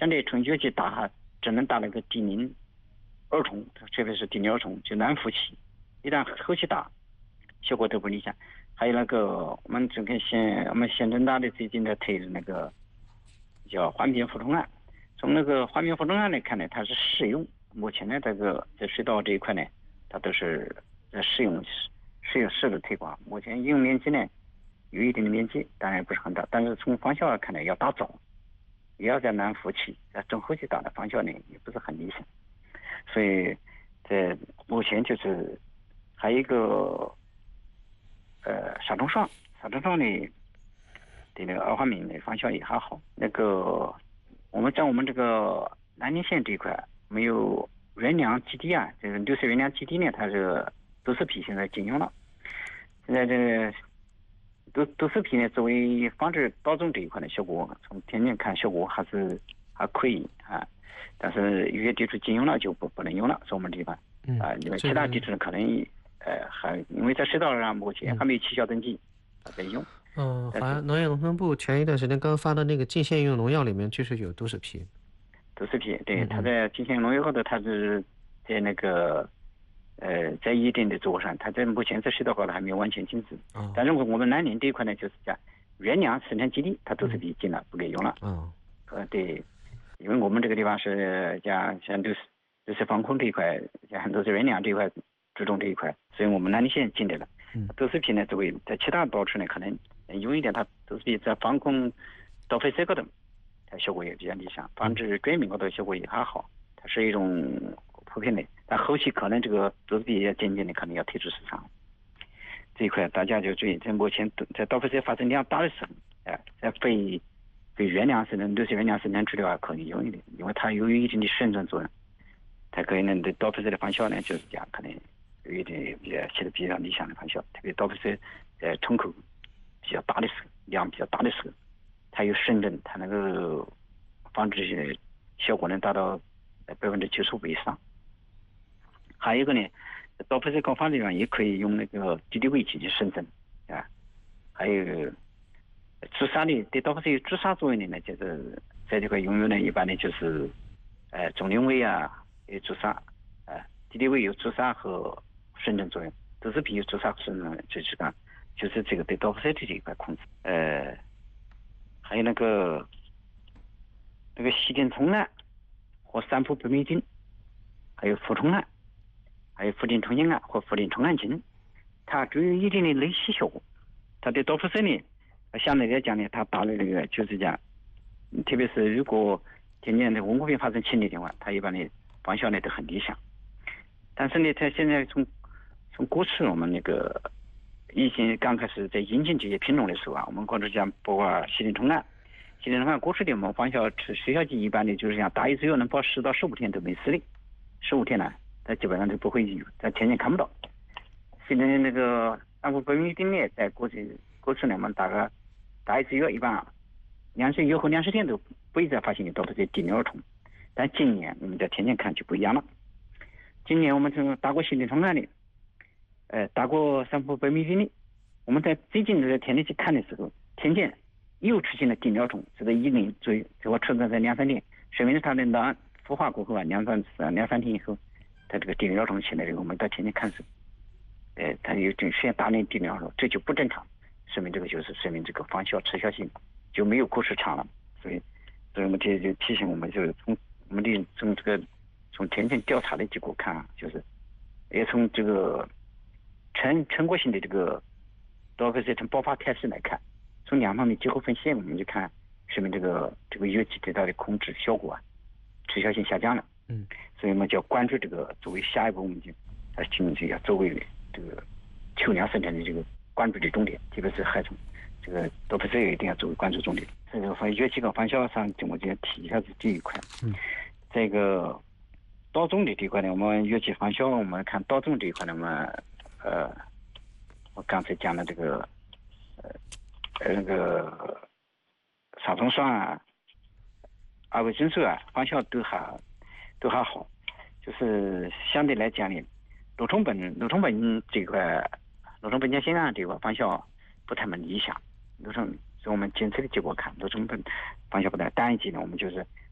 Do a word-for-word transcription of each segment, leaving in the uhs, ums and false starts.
相对从药剂打只能打那个低龄儿童，特别是低龄儿童就难服期，一旦后期打效果都不理想。还有那个我们这个县我们县政大的最近在推的那个叫患病扶重案，从那个患病扶重案来看呢，它是适用。目前呢，这个在水稻这一块呢，它都是在适用适用式的推广。目前应用面积呢有一定的面积，当然不是很大，但是从方向来看呢，要打早，也要在难服期，在中后期打的方向呢也不是很理想。所以在目前就是还有一个呃沙虫霜，沙虫霜呢对那个二环敏的方向也还好。那个我们在我们这个南宁县这一块没有原粮基地啊，这个绿色原粮基地呢，它是豆豉皮现在禁用了。现在这个豆豆豉皮呢，作为防治稻种这一块的效果，从天天看效果还是还可以啊。但是有些地区禁用了就不不能用了，在我们地方啊，因为其他地区可能呃还因为在水稻上目前还没有起效登记，还在用。 嗯，好像农业农村部前一段时间刚发的那个禁限用农药里面就是有豆豉皮。 豆豉皮，对，它在禁限用农药后头，它是在那个呃在一定的做上，它在目前在水稻高头还没有完全禁止。 哦、 但是我们南宁这一块呢，就是讲原粮生产基地，它豆豉皮禁了，不给用了。 嗯。 呃，对。因为我们这个地方是讲像就是就是防控这一块，像很多是原粮这一块注重这一块，所以我们南宁县禁的了。豆豉皮呢，作为在其他稻处呢，可能用一点，它豆豉皮在防控稻肥色高头，它效果也比较理想，防治转病高头效果也还好，它是一种普遍的。但后期可能这个豆豉皮也渐渐的可能要退出市场，这一块大家就注意，在目前在稻肥色发生量大的时候，哎、呃，在非对原粮生产、绿色原粮生产治疗啊，可以用一点，因为它有一定的宣传作用，它可以呢对稻肥色的方效呢，就是讲可能有一点比较起的比较理想的方效，特别稻肥色在冲口比较大的时候，量比较大的时候，它有渗润，它那个防治些效果能达到百分之九十五以上。还有一个呢，稻肥色高发地方也可以用那个敌敌畏进行生成啊，还有。驻杀的对稻肥色有驻杀作用的呢，就是在这块用药呢，一般的就是，呃，中林味啊有驻杀，呃，敌敌畏有驻杀和生成作用，豆豉皮有驻杀和生成，就是讲就是这个对稻肥色的这一块控制。呃，还有那个那个西滇虫胺和三氟白霉菌，还有氟虫胺，还有氟碘虫烃胺或氟碘虫胺嗪，它具有一定的类似效果，它对稻肥色呢。相对来讲呢，它打的那个就是讲，特别是如果天天的温过病发生侵略的话，它一般的方效呢都很理想。但是呢，它现在从从过去我们那个以前刚开始在引进这些品种的时候啊，我们光是讲包括西滇虫胺，西滇虫胺过去的我们方效吃水效剂一般的就是讲打一次药能保十到十五天都没事的，十五天呢，它基本上都不会有，在天天看不到。现在那个三氟白霉菌呢，在过去过去呢，我们大概。打一次药一般两岁以后两十天都不会再发现有稻肥色低龄儿童，但今年我们在天天看就不一样了。今年我们这个打过西滇虫胺的，呃，打过三氟白霉菌的，我们在最近的天天去看的时候，天天又出现了低龄儿童，这个一年左右，这个出现在两三天，说明它的卵孵化过后啊，两三两三天以后，它这个低龄儿童起来这个，我们到天天看时，呃，它有出现大量低龄儿童，这就不正常。说明这个就是说明这个方效持效性就没有过时长了，所以，所以我们这就提醒我们，就是从我们的从这个从田间调查的结果看啊，就是也从这个全全国性的这个稻肥色从爆发开始来看，从两方面结合分析，我们就看说明这个这个药剂得到的控制效果啊，持效性下降了。 嗯， 所以我们就要关注这个作为下一步我们就它经济要作为这个秋粮生产的这个。关注的重点，特别是害虫，这个稻肥色一定要作为关注重点。这个从药剂和方效上，我就提一下子这一块。 嗯，这个稻种的这一块呢，我们药剂方效，我们看稻种这一块呢，我们呃，我刚才讲的这个呃呃那个沙虫霜啊、阿维菌素啊，方效都还都还好，就是相对来讲呢，蠕虫本蠕虫本这一块。蠕虫苯甲酰胺这个方效不太理想，蠕虫从我们检测的结果看，蠕虫苯方效不太。单一剂呢，我们就是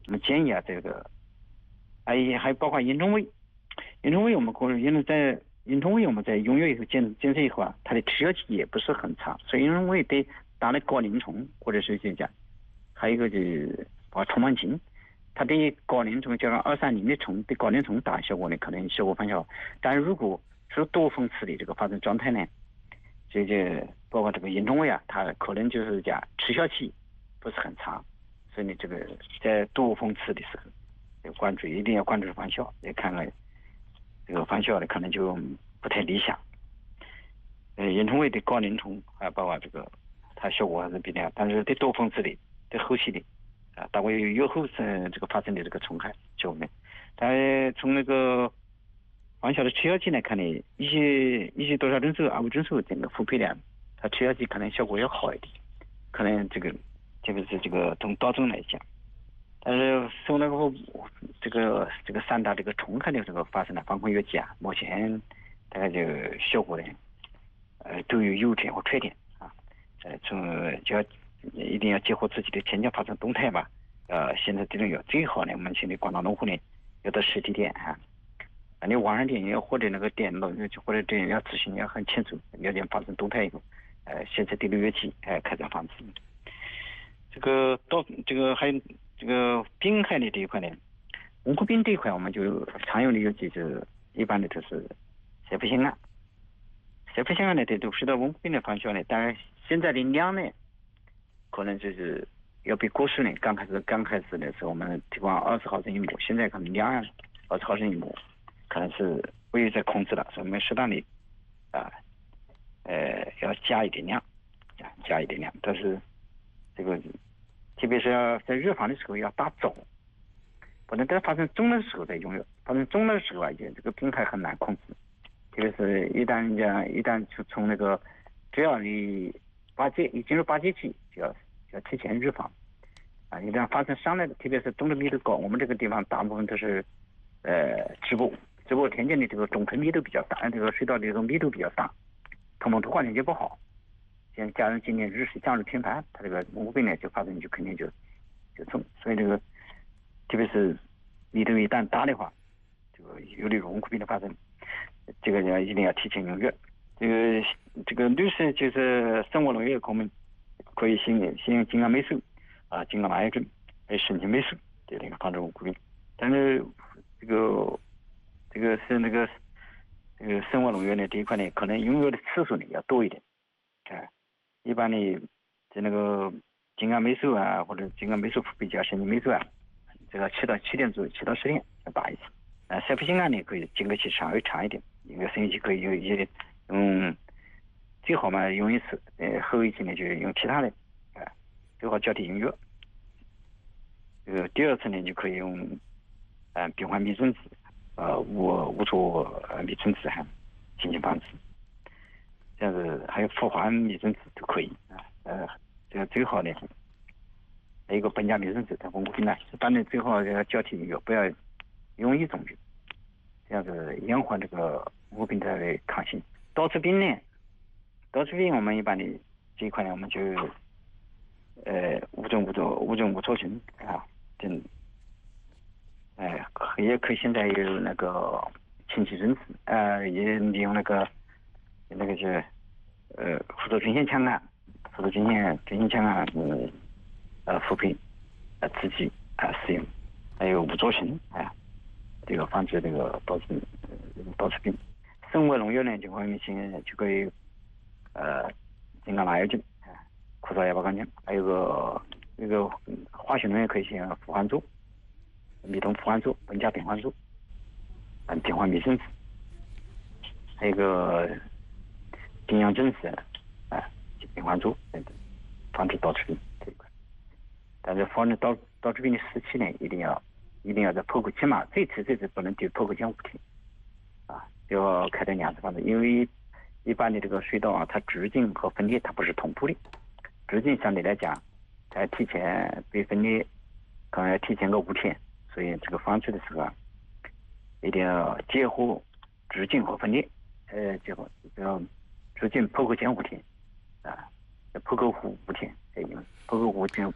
我们建议啊，这个还还包括烟囱尾，烟囱尾我们可能也能在烟囱尾我们在用药以后检检测以后啊，它的吃药期也不是很长，所以烟囱尾对打了高龄虫或者是就讲，还有一个就是把虫螨菌。它对高龄虫，叫二三零的虫，对高龄虫打效果呢，可能效果反效。但是如果是多峰刺的这个发生状态呢，这个包括这个烟囱尾啊，它可能就是讲持效期不是很长，所以呢，这个在多峰刺的时候，要关注一定要关注反效，来看看这个反效的可能就不太理想。呃，烟囱尾的高龄虫还包括这个，它效果还是比较，但是对多峰刺的、对后期的。啊，大概有后生这个发生的这个虫害效果，但从那个反效的吃药剂来看呢，一些一些多少针数、二五针数整个复配量，它吃药剂可能效果要好一点，可能这个这个是这个从刀中来讲，但是从那个这个这个三大这个虫害的这个发生的防控药剂啊，目前大概这个效果呢，呃都有优点和缺点啊，呃从就要。一定要结合自己的田间发展动态吧。呃，现在这种药最好呢，我们现在广大农户呢，要到实体店啊，啊，你网上店要或者那个电脑或者店要咨询要很清楚，了解发生动态以后，呃，现在第六月起，哎、呃，开展防治。这个到这个还有这个病害的这一块呢，文库病这一块我们就常用的药剂就是一般的就是塞氟辛胺，塞氟辛胺呢，这都是到文库病的方向呢，当然现在的量呢。可能就是要比过去呢，刚开始刚开始的时候，我们提供二十毫升一亩，现在可能两二十毫升一亩，可能是不予在控制了，所以我们适当的啊，呃，要加一点量，加加一点量，但是这个特别是要在预防的时候要打早，不能在发生重的时候再用药，发生重的时候啊，也这个病害很难控制，特别是一旦讲一旦从从那个只要你。八戒一进入八戒期，就要就要提前预防啊！一旦发生伤害，特别是种的密度高，我们这个地方大部分都是呃直播直播田间的这个种盆密度比较大，这个水稻的这个密度比较大，通风土化条件不好，像加上今年日降雨频繁，它这个文库病呢就发生就肯定就就重，所以这个特别是密度一旦大的话，就有利于文库病的发生，这个要一定要提前用药。这个这个绿色就是生物农药，我们可以先先用金刚霉素啊、金刚麻药针，还有神经霉素这两个防治文库病。但是这个这个是那个这个生物农药呢这一块呢，可能用药的次数呢要多一点。啊，一般呢在那个金刚霉素啊或者金刚霉素比较神经霉素啊，这个七到七天左右，七到十天要打一次。啊，塞氟辛胺呢可以间隔期稍微长一点，一个生育期可以有一些。嗯，最好嘛用一次，呃，后一期呢就用其他的，啊、呃，最好交替用药。这个第二次呢就可以用，呃，丙环嘧啶酯，呃，无无做呃嘧啶酯哈进行防治。这样子还有复环嘧啶酯都可以啊，呃，这个最好呢，还有一个苯甲嘧啶酯在文库病呢，当然最好要交替用药，不要用一种药，这样子延缓这个文库病的抗性。刀刺病呢，刀刺病我们一般的这一块呢，我们就呃无种无错无种无错群啊，等，哎、呃，也可以现在有那个清洗针子，呃，也利用那个那个是呃辅助菌线枪啊，辅助菌线菌线枪啊，嗯，呃复配呃自己啊、呃、使用，还有无唑型啊，这个防治这个刀刺呃刀刺病。生物农药呢，就可以先就可以，呃，金刚麻药针啊，枯草亚巴杆菌，还有个那个化学农药可以先复环唑、米酮复环唑、苯甲丙环唑，嗯，丙环嘧啶酯，还有个丁氧真实啊，丙环唑等等，防治刀刺病这一块。但是防治刀刀刺病的时期呢，一定要一定要在剖口，起码最迟最迟不能低剖口前五天。要开展两次防治，因为一般的这个水稻啊，它直径和分裂它不是同步的，直径相对来讲，它提前被分裂，可能要提前个五天，所以这个防治的时候啊，一定要结合直径和分裂，呃，结合这个直径剖口前五天，啊，剖口后五天才用，剖口后前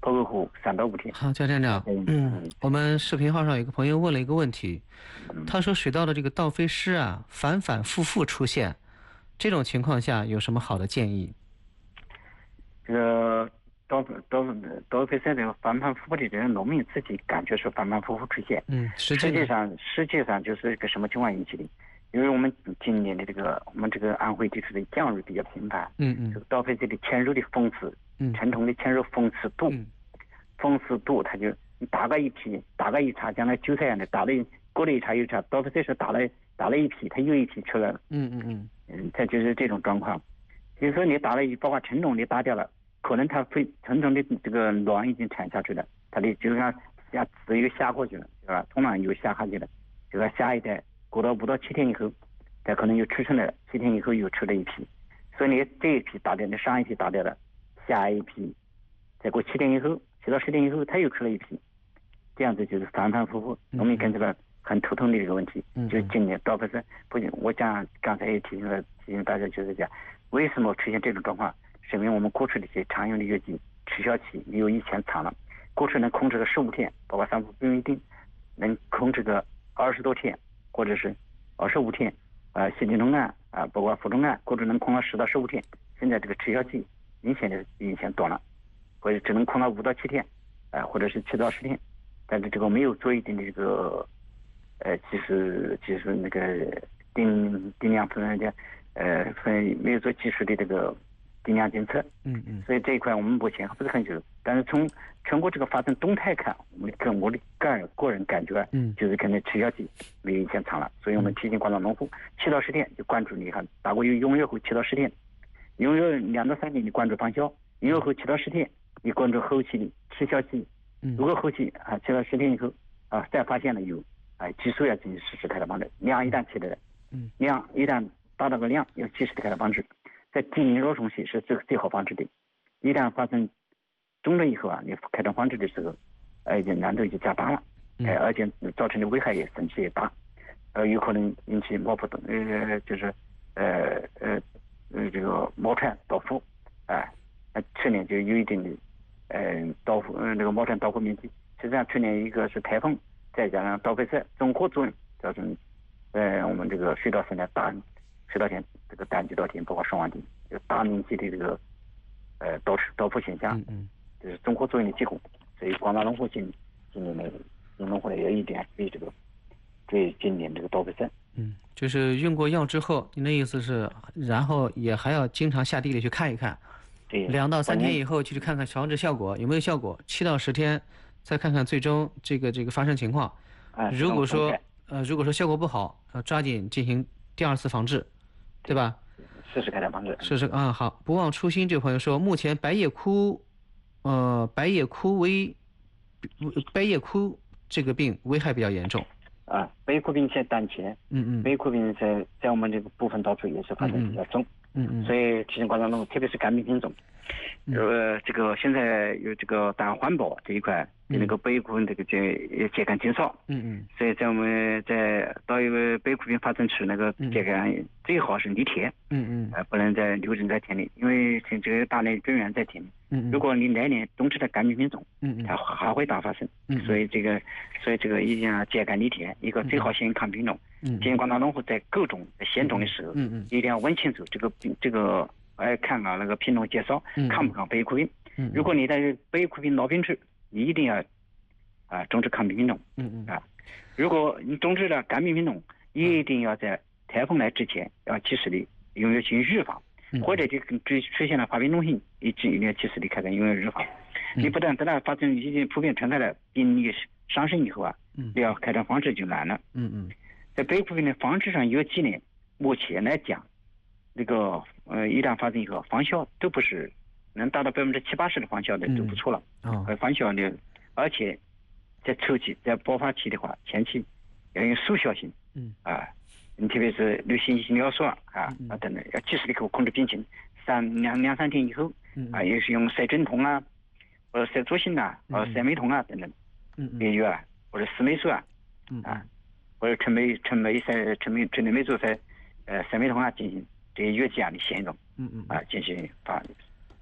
剖个腹三到五天。 好，焦站长，嗯，我们视频号上有个朋友问了一个问题，他说水稻的这个稻飞虱啊，反反复复出现，这种情况下有什么好的建议？ 这个稻稻稻飞虱这个反反复复的，这个农民自己感觉是反反复复出现， 嗯，实际上实际上就是一个什么情况引起的？因为我们今年的这个我们这个安徽地区的降雨比较频繁， 嗯嗯， 这个稻飞虱的潜入的蜂刺， 嗯， 成虫的潜入蜂刺多， 嗯、 蜂刺多，它就打个一批，打个一茬，将来韭菜一样的打了过了一茬又一茬，稻飞虱是打了打了一批，它又一批出来了， 嗯嗯嗯， 嗯，它就是这种状况。比如说你打了一，包括成虫你打掉了，可能它会成虫的这个卵已经产下去了，它的就像下籽又下过去了，是吧？土壤又下下去了，就说下一代过到五到七天以后，它可能又出生了，七天以后又出了一批，所以你这一批打掉，你上一批打掉了，下一批再过七天以后，七到十天以后，它又出了一批，这样子就是反反复复，农民跟这个很头疼的一个问题。 嗯， 就是今年稻飞虱不仅我讲刚才也提醒了提醒大家，就是讲为什么出现这种状况，说明我们过去的一些常用的药剂吃效期没有以前长了，过去能控制个十五天，包括三伏不一定能控制个二十多天，或者是二十五天，啊、呃，西地中胺啊，包括辅中胺，过去能控到十到十五天，现在这个吃效期明显的比以前短了，或者只能控到五到七天，啊、呃，或者是七到十天，但是这个没有做一定的这个，呃，其实其实那个定定量分的，呃分没有做技术的这个定量监测， 嗯嗯， 所以这一块我们目前还不是很清楚，但是从全国这个发展动态看，我们跟我的个人个人感觉， 嗯， 就是可能吃效期没有以前长了，所以我们提醒广大农户，七到十天就关注，你看打过有用药后七到十天，用药两到三天你关注方效，用药后七到十天你关注后期的吃效期，如果后期啊七到十天以后啊再发现了有啊激素要进行实时开的防治，量一旦起来了， 嗯，量一旦达到个量要及时的开的防治。在低龄若虫期是最最好防治的，一旦发生重症以后啊，你开展防治的时候，而且难度就加大了，呃，而且造成的危害也损失也大，呃，有可能引起毛不动，呃，就是呃呃呃这个毛串倒伏，啊、呃，去年就有一定的呃倒伏，嗯、呃，这个毛串倒伏面积，实际上去年一个是台风，再加上稻飞虱综合作用造成，呃，我们这个水稻生产大。水稻田这个单季稻田包括双黄地有大面积的这个呃倒倒伏现象， 嗯嗯， 就是综合作用的结果，所以广大农户今今年的农户呢也一点对这个对今年这个稻飞虱， 嗯，就是用过药之后，您的意思是，然后也还要经常下地里去看一看， 对， 两到三天以后去看看防治效果有没有效果，七到十天再看看最终这个这个发生情况， 啊， 如果说呃如果说效果不好，呃抓紧进行第二次防治。对吧？ 实时开展防治。 实时啊，好，不忘初心这位朋友说，目前白叶枯，呃，白叶枯危，白叶枯这个病危害比较严重。 啊，白叶枯病在当前， 嗯嗯， 白叶枯病在在我们这个部分稻处也是发生比较重。 嗯嗯， 所以提醒广大农户，特别是干病品种，呃，这个现在有这个当环保这一块，跟那个白叶枯这个秸秸秆减少。 嗯嗯， 所以在我们在到一个白叶枯病发生区，那个秸秆最好是离田。 嗯嗯， 呃，不能再留人在田里，因为这个大类根源在田里。嗯如果你来年种植的干病品种，嗯它还会大发生。嗯，所以这个，所以这个一定要秸秆离田，一个最好先抗品种。嗯，建议广大农户在购种、在选种的时候，嗯嗯，一定要问清楚这个病，这个哎看啊那个品种介绍，抗不抗白叶枯病。嗯，如果你在白叶枯病老病区，你一定要啊种植抗病品种。嗯嗯啊，如果你种植了干病品种，一定要在台风来之前要及时的用药进行预防。或者就出现了发病中性，一定要及时的开展用药预防。你不但等它发生已经普遍存在了病例上升以后啊，你要开展防治就难了。嗯嗯，在白叶枯病的防治上，药剂呢，目前来讲，那个呃一旦发生以后，防效都不是能达到百分之七八十的防效的就不错了。啊，嗯、防效的，而且在初期在爆发期的话，前期要用速效性。嗯啊。你特别是流行性尿素啊啊等等，要及时的给我控制病情。三两两三天以后，啊，也是用塞镇痛啊，或者塞唑辛啊，或者塞美痛啊等等，别药啊，或者司美素啊，啊，或者陈美陈美塞陈美陈美素塞呃塞美痛啊进行这些药剂啊的选用，嗯嗯啊进行发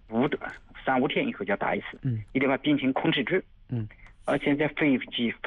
五三五天以后就要打一次， 嗯， 一定把病情控制住， 嗯， 而且在飞机